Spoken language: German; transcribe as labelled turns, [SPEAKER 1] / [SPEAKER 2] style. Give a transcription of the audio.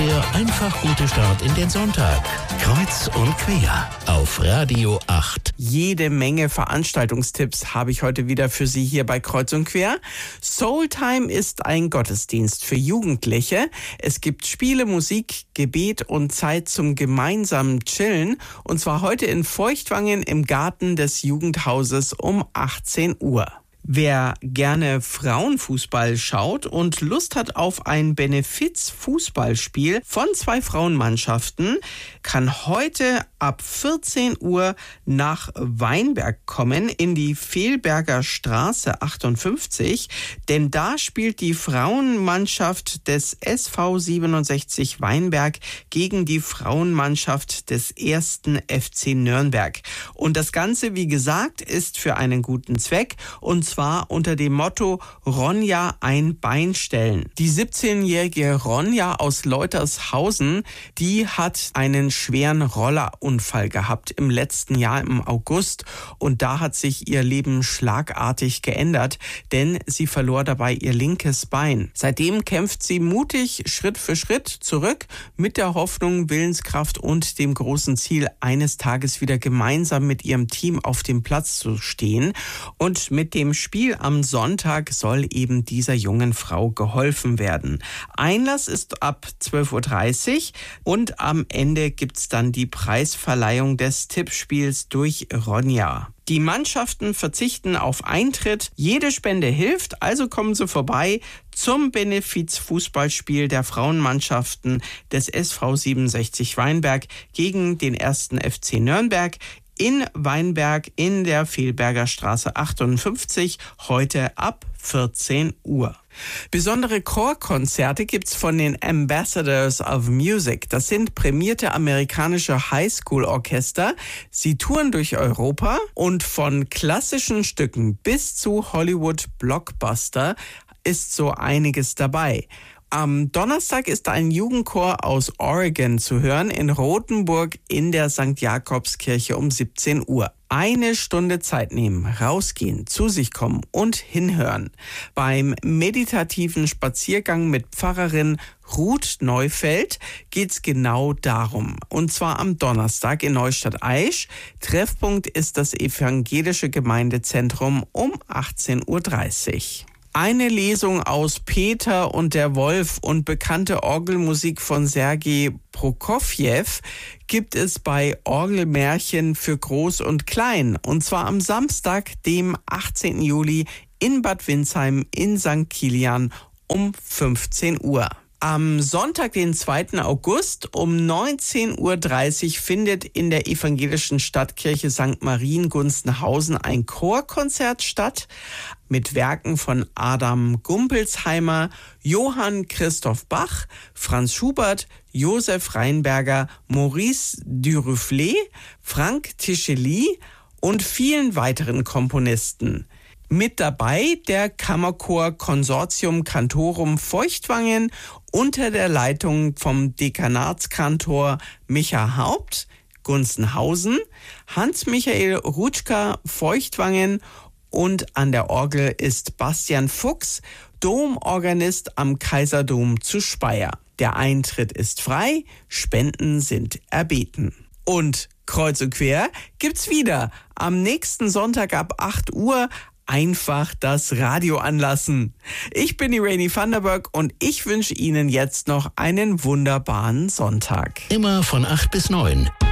[SPEAKER 1] Der einfach gute Start in den Sonntag. Kreuz und quer auf Radio 8.
[SPEAKER 2] Jede Menge Veranstaltungstipps habe ich heute wieder für Sie hier bei Kreuz und Quer. Soultime ist ein Gottesdienst für Jugendliche. Es gibt Spiele, Musik, Gebet und Zeit zum gemeinsamen Chillen. Und zwar heute in Feuchtwangen im Garten des Jugendhauses um 18 Uhr. Wer gerne Frauenfußball schaut und Lust hat auf ein Benefiz-Fußballspiel von 2 Frauenmannschaften, kann heute ab 14 Uhr nach Weinberg kommen in die Fehlberger Straße 58, denn da spielt die Frauenmannschaft des SV 67 Weinberg gegen die Frauenmannschaft des 1. FC Nürnberg. Und das Ganze, wie gesagt, ist für einen guten Zweck, und zwar unter dem Motto Ronja ein Bein stellen. Die 17-jährige Ronja aus Leutershausen, die hat einen schweren Rollerunfall gehabt im letzten Jahr im August, und da hat sich ihr Leben schlagartig geändert, denn sie verlor dabei ihr linkes Bein. Seitdem kämpft sie mutig Schritt für Schritt zurück mit der Hoffnung, Willenskraft und dem großen Ziel, eines Tages wieder gemeinsam mit ihrem Team auf dem Platz zu stehen. Und mit dem Spiel am Sonntag soll eben dieser jungen Frau geholfen werden. Einlass ist ab 12.30 Uhr und am Ende gibt's dann die Preisverleihung des Tippspiels durch Ronja. Die Mannschaften verzichten auf Eintritt. Jede Spende hilft, also kommen Sie vorbei zum Benefiz-Fußballspiel der Frauenmannschaften des SV 67 Weinberg gegen den 1. FC Nürnberg in Weinberg in der Fehlberger Straße 58, heute ab 14 Uhr. Besondere Chorkonzerte gibt's von den Ambassadors of Music. Das sind prämierte amerikanische Highschool-Orchester. Sie touren durch Europa und von klassischen Stücken bis zu Hollywood-Blockbuster ist so einiges dabei. Am Donnerstag ist ein Jugendchor aus Oregon zu hören in Rothenburg in der St. Jakobskirche um 17 Uhr. 1 Stunde Zeit nehmen, rausgehen, zu sich kommen und hinhören. Beim meditativen Spaziergang mit Pfarrerin Ruth Neufeld geht's genau darum. Und zwar am Donnerstag in Neustadt-Aisch. Treffpunkt ist das Evangelische Gemeindezentrum um 18.30 Uhr. Eine Lesung aus Peter und der Wolf und bekannte Orgelmusik von Sergei Prokofjew gibt es bei Orgelmärchen für Groß und Klein. Und zwar am Samstag, dem 18. Juli in Bad Windsheim in St. Kilian um 15 Uhr. Am Sonntag, den 2. August um 19.30 Uhr findet in der evangelischen Stadtkirche St. Marien Gunzenhausen ein Chorkonzert statt mit Werken von Adam Gumpelsheimer, Johann Christoph Bach, Franz Schubert, Josef Rheinberger, Maurice Duruflé, Frank Tischeli und vielen weiteren Komponisten. Mit dabei der Kammerchor Consortium Cantorum Feuchtwangen unter der Leitung vom Dekanatskantor Micha Haupt, Gunzenhausen, Hans-Michael Rutschka, Feuchtwangen, und an der Orgel ist Bastian Fuchs, Domorganist am Kaiserdom zu Speyer. Der Eintritt ist frei, Spenden sind erbeten. Und Kreuz und Quer gibt's wieder am nächsten Sonntag ab 8 Uhr. Einfach das Radio anlassen. Ich bin die Rainy Vanderberg und ich wünsche Ihnen jetzt noch einen wunderbaren Sonntag.
[SPEAKER 1] Immer von 8 bis 9.